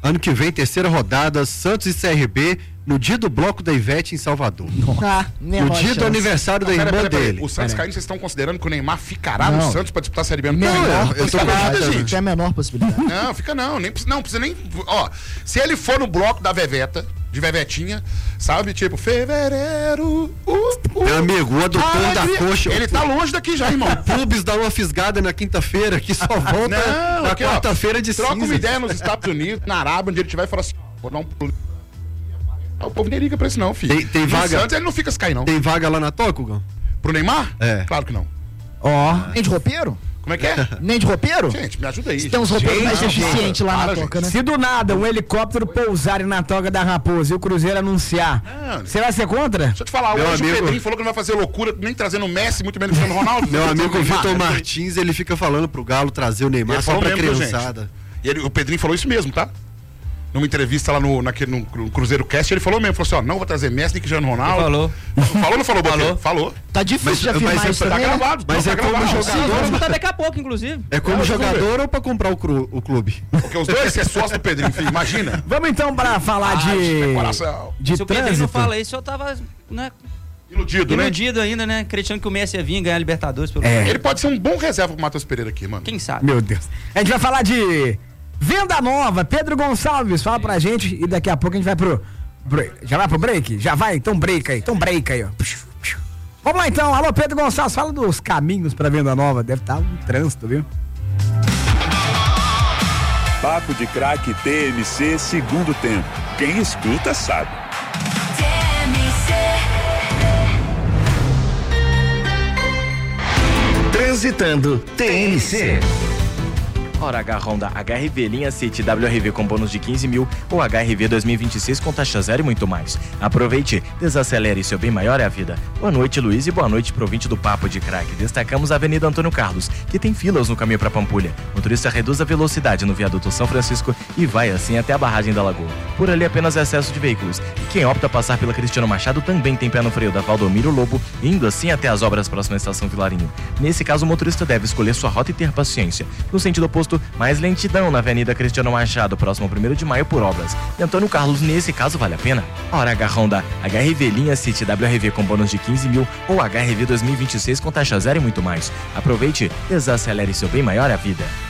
Ano que vem, terceira rodada, Santos e CRB, no dia do bloco da Ivete em Salvador. No dia do aniversário da irmã dele. O Santos caindo, vocês estão considerando que o Neymar ficará no Santos pra disputar a Série B? Eu tô com gente. É a menor possibilidade. Não, fica não. Não precisa nem... Ó, se ele for no bloco da Veveta, de Vevetinha, sabe? Tipo, fevereiro... Meu amigo, o adutor da coxa... Ele tá longe daqui já, irmão. Pubis dá uma fisgada na quinta-feira, que só volta na quarta-feira de cinza. Troca uma ideia nos Estados Unidos, na Arábia, onde ele tiver e fala assim, vou dar um pulo. O povo nem liga pra isso não, filho. Tem vaga? Santos, ele não fica se cair, não. Tem vaga lá na Toca, Gão? Pro Neymar? É. Claro que não. Nem de roupeiro? Como é que é? Nem de roupeiro? Gente, me ajuda aí. Tem uns roupeiros mais eficientes lá na Toca, né? Se do nada um helicóptero pousar na Toca da Raposa e o Cruzeiro anunciar, você vai ser contra? Deixa eu te falar, hoje o Pedrinho falou que não vai fazer loucura, nem trazendo o Messi, muito menos o Cristiano Ronaldo. Meu amigo Vitor Martins, ele fica falando pro Galo trazer o Neymar só pra criançada. O Pedrinho falou isso mesmo, tá? Numa entrevista lá no Cruzeiro Cast, ele falou mesmo, falou assim, ó, não vou trazer Messi nem Cristiano Ronaldo. Falou. Falou ou não falou, Boqueiro? Falou. Tá difícil de afirmar isso tá também, gravado. Mas é como jogador. Vamos botar daqui a pouco, inclusive. É como jogador ou pra comprar o clube? Porque os dois é sócio do Pedrinho, filho, imagina. Vamos então pra falar de Se o Pedrinho não trânsito. fala isso, eu tava, né, Iludido, né? iludido ainda, né? Acreditando que o Messi ia vir ganhar a Libertadores pelo Ele pode ser um bom reserva pro Matheus Pereira aqui, mano. Quem sabe? Meu Deus. A gente vai falar de venda nova. Pedro Gonçalves, fala pra gente e daqui a pouco a gente vai pro... Já vai pro break? Já vai? Então break aí, ó. Vamos lá então, alô Pedro Gonçalves, fala dos caminhos pra venda nova. Deve estar um trânsito, viu? Papo de Craque TMC segundo tempo. Quem escuta sabe. Transitando TMC. Hora H Honda HRV linha City WRV com bônus de 15 mil ou HRV 2026 com taxa zero e muito mais. Aproveite, desacelere, seu bem maior é a vida. Boa noite, Luiz, e boa noite pro ouvinte do Papo de Craque. Destacamos a Avenida Antônio Carlos, que tem filas no caminho para Pampulha. O motorista reduz a velocidade no viaduto São Francisco e vai assim até a barragem da Lagoa. Por ali apenas excesso de veículos. E quem opta passar pela Cristiano Machado também tem pé no freio da Valdomiro Lobo, indo assim até as obras próximas à estação Vilarinho. Nesse caso, o motorista deve escolher sua rota e ter paciência. No sentido oposto, mais lentidão na Avenida Cristiano Machado, próximo ao 1º de maio por obras. E Antônio Carlos, nesse caso, vale a pena. Hora H Honda HRV linha City WRV com bônus de 15 mil ou HRV 2026 com taxa zero e muito mais. Aproveite, desacelere, seu bem maior é a vida.